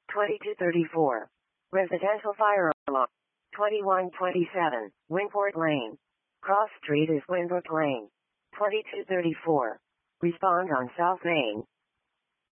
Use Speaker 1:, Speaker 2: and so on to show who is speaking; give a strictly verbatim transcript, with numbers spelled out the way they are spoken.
Speaker 1: twenty-two thirty-four. Residential fire alarm. twenty-one twenty-seven. Windport Lane. Cross Street is Winbrook Lane. twenty-two thirty-four. Respond on South Main.